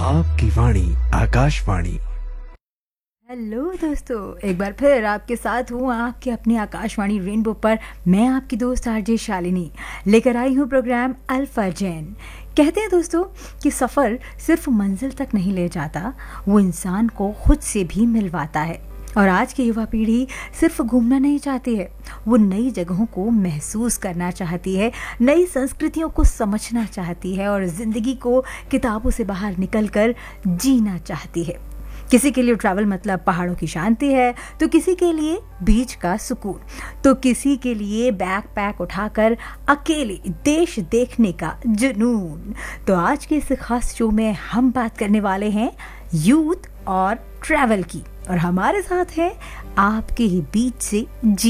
आपकी वाणी आकाशवाणी। हेलो दोस्तों, एक बार फिर आपके साथ हूँ आपके अपनी आकाशवाणी रेनबो पर। मैं आपकी दोस्त आरजे शालिनी लेकर आई हूँ प्रोग्राम अल्फा जैन। कहते हैं दोस्तों कि सफ़र सिर्फ मंजिल तक नहीं ले जाता, वो इंसान को खुद से भी मिलवाता है। और आज की युवा पीढ़ी सिर्फ घूमना नहीं चाहती है, वो नई जगहों को महसूस करना चाहती है, नई संस्कृतियों को समझना चाहती है और ज़िंदगी को किताबों से बाहर निकलकर जीना चाहती है। किसी के लिए ट्रैवल मतलब पहाड़ों की शांति है, तो किसी के लिए बीच का सुकून, तो किसी के लिए बैग पैक उठाकर अकेले देश देखने का जुनून। तो आज के इस खास शो में हम बात करने वाले हैं यूथ और ट्रैवल की, और हमारे साथ है आपके ही बीच से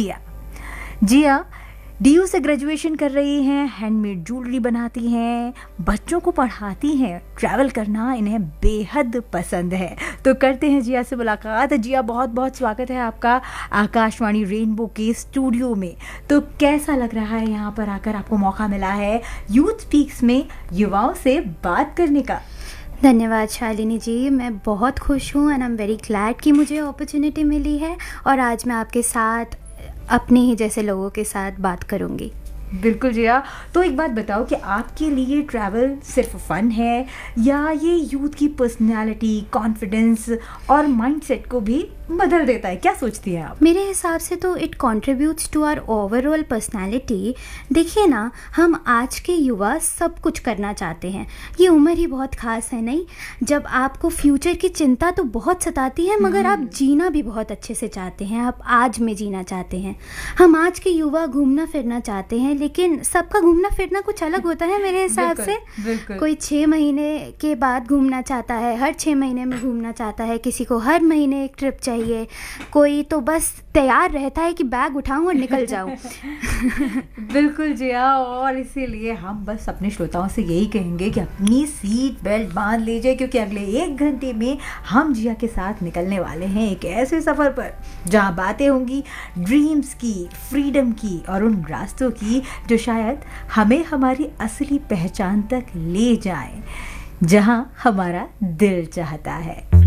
जिया डीयू से ग्रेजुएशन कर रही हैं, हैंडमेड ज्वेलरी बनाती हैं, बच्चों को पढ़ाती हैं, ट्रैवल करना इन्हें बेहद पसंद है। तो करते हैं जिया से मुलाकात। जिया, बहुत बहुत स्वागत है आपका आकाशवाणी रेनबो के स्टूडियो में। तो कैसा लग रहा है यहाँ पर आकर, आपको मौका मिला है यूथ स्पीक्स में युवाओं से बात करने का? धन्यवाद शालिनी जी, मैं बहुत खुश हूँ and I am very glad कि मुझे अपॉर्चुनिटी मिली है और आज मैं आपके साथ अपने ही जैसे लोगों के साथ बात करूँगी। बिल्कुल जिया, तो एक बात बताओ कि आपके लिए ट्रैवल सिर्फ फन है या ये यूथ की पर्सनालिटी, कॉन्फिडेंस और माइंडसेट को भी बदल देता है? क्या सोचती हैं आप? मेरे हिसाब से तो it contributes to our overall personality. देखिए ना, हम आज के युवा सब कुछ करना चाहते हैं। ये उम्र ही बहुत खास है नहीं, जब आपको फ्यूचर की चिंता तो बहुत सताती है, मगर आप जीना भी बहुत अच्छे से चाहते हैं, आप आज में जीना चाहते हैं। हम आज के युवा घूमना फिरना चाहते हैं, लेकिन सबका घूमना फिरना कुछ अलग होता है मेरे हिसाब से। कोई 6 महीने के बाद घूमना चाहता है, हर 6 महीने में घूमना चाहता है, किसी को हर महीने एक ट्रिप चाहिए, कोई तो बस तैयार रहता है कि बैग उठाऊं और निकल जाऊं। बिल्कुल जिया, और इसीलिए हम बस अपने श्रोताओं से यही कहेंगे कि अपनी सीट बेल्ट बांध लीजिए, क्योंकि अगले 1 घंटे में हम जिया के साथ निकलने वाले हैं एक ऐसे सफ़र पर जहां बातें होंगी ड्रीम्स की, फ्रीडम की और उन रास्तों की जो शायद हमें हमारी असली पहचान तक ले जाएं, जहां हमारा दिल चाहता है।